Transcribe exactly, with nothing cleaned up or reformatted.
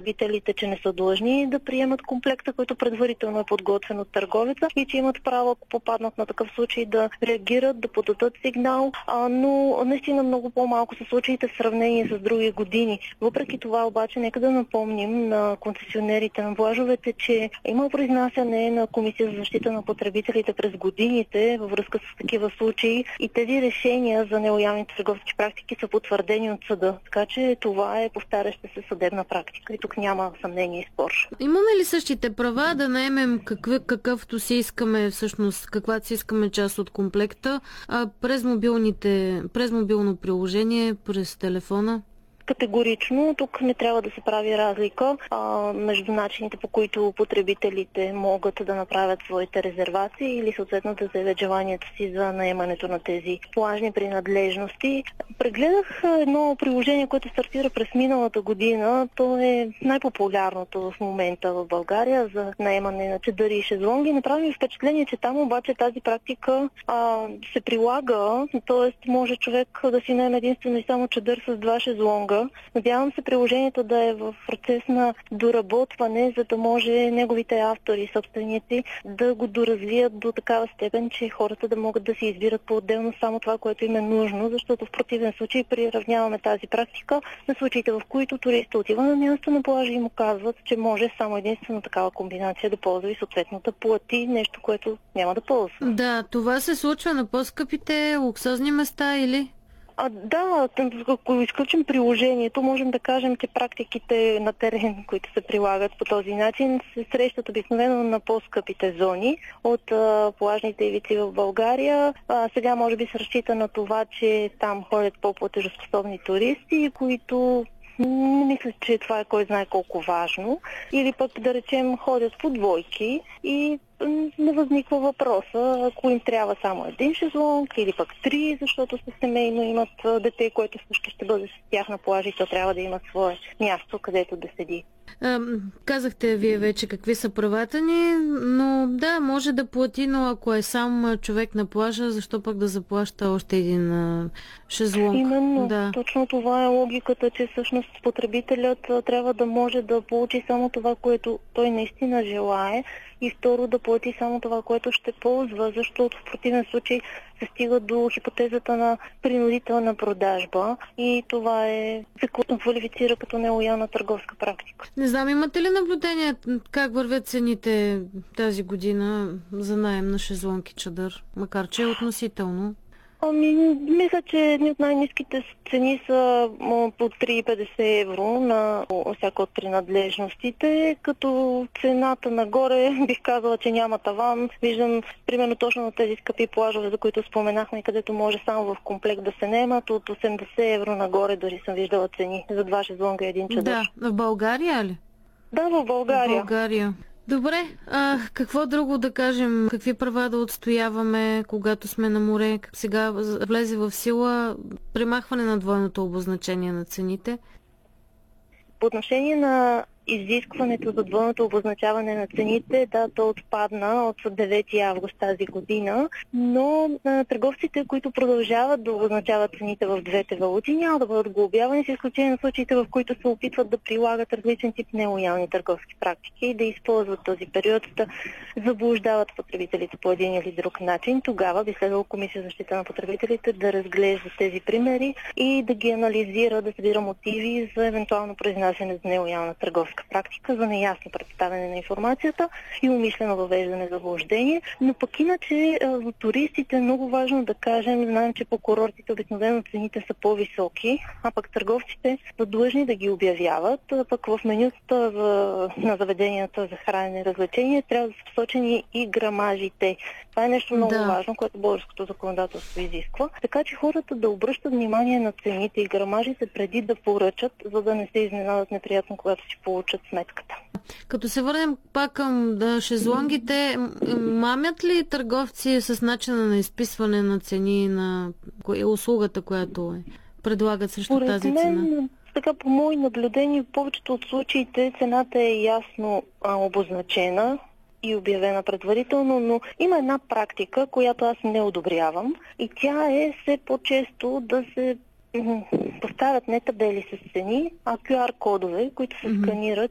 потребителите, че не са длъжни да приемат комплекта, който предварително е подготвен от търговеца и че имат право, ако попаднат на такъв случай, да реагират, да подадат сигнал, а, но наистина много по-малко са случаите в сравнение с други години. Въпреки това обаче, нека да напомним на концесионерите на плажовете, че има произнасяне на Комисия за защита на потребителите през годините във връзка с такива случаи и тези решения за нелоялните търговски практики са потвърдени от съда. Така че това е повтаряща се съдебна практика и тук няма съмнение и спор. Имаме ли същите права да наемем какъв, какъвто си искаме, всъщност каквато си искаме част от комплекта, а през мобилните, през мобилно приложение, през телефона? Категорично, тук не трябва да се прави разлика а, между начините, по които потребителите могат да направят своите резервации или съответно да заявят желанието си за наемането на тези плажни принадлежности. Прегледах едно приложение, което стартира през миналата година. То е най-популярното в момента в България за наемане на чадъри и шезлонги. Направи ми впечатление, че там обаче тази практика а, се прилага, т.е. може човек да си наеме единствено и само чадър с два шезлонга. Надявам се приложението да е в процес на доработване, за да може неговите автори и собственици да го доразвият до такава степен, че хората да могат да си избират по-отделно само това, което им е нужно, защото в противен случай приравняваме тази практика на случаите, в които туриста отива на място на плажа и му казват, че може само единствено такава комбинация да ползва и съответно да плати нещо, което няма да ползва. Да, това се случва на по-скъпите луксозни места или? А, да, ако изключим приложението, можем да кажем, че практиките на терен, които се прилагат по този начин, се срещат обикновено на по-скъпите зони от а, плажните ивици в България. А, сега може би се разчита на това, че там ходят по-платежоспособни туристи, които не мисля, че това е кой знае колко важно. Или пък, да речем, ходят по двойки и не възниква въпроса, ако им трябва само един шезлонг или пък три, защото са семейно, имат дете, което също ще бъде с тях на плажа и то трябва да има свое място, където да седи. А, казахте вие вече какви са правата ни, но да, може да плати, но ако е сам човек на плажа, защо пък да заплаща още един а, шезлонг? Именно, да. Точно това е логиката, че всъщност потребителят трябва да може да получи само това, което той наистина желае и второ да плати само това, което ще ползва, защото в противен случай се стига до хипотезата на принудителна продажба и това е се квалифицира като нелоялна търговска практика. Не знам, имате ли наблюдение как вървят цените тази година за наем на шезлонг и чадър, макар че е относително? Ами, мисля, че едни от най-ниските цени са по три и петдесет евро на всяка от принадлежностите, като цената нагоре бих казала, че няма таван. Виждам примерно точно на тези скъпи плажове, за които споменахме, където може само в комплект да се наемат, от осемдесет евро нагоре дори съм виждала цени за два шезлонга и един чадър. Да, в България ли? Да, в България. В България. Добре, а какво друго да кажем? Какви права да отстояваме, когато сме на море? Сега влезе в сила премахване на двойното обозначение на цените. По отношение на изискването за двойното обозначаване на цените, да, то отпадна от девети август тази година, но а, търговците, които продължават да обозначават цените в двете валути, няма да бъдат глобявани, с изключение на случаите, в които се опитват да прилагат различен тип нелоялни търговски практики и да използват този период да заблуждават потребителите по един или друг начин. Тогава би следвало Комисия за защита на потребителите да разглежда тези примери и да ги анализира, да събира мотиви за евентуално произнасяне за нелоялна търговска практика, за неясно представяне на информацията и умишлено въвеждане за заблуждение. Но пък иначе за туристите е много важно да кажем, знаем, че по курортите обикновено цените са по-високи, а пък търговците са длъжни да ги обявяват, а пък в менюта за, на заведенията за хранене и развлечение трябва да са посочени и грамажите. Това е нещо много да. важно, което българското законодателство изисква. Така че хората да обръщат внимание на цените и грамажите преди да поръчат, за да не се изненадат неприятно, когато си получат сметката. Като се върнем пак към да, шезлонгите, мамят ли търговци с начина на изписване на цени на услугата, която е, предлагат срещу Поред тази мен, цена? Така, по мои наблюдения, в повечето от случаите цената е ясно а, обозначена и обявена предварително, но има една практика, която аз не одобрявам и тя е все по-често да се поставят не табели с цени, а кю ар кодове, които се Mm-hmm. сканират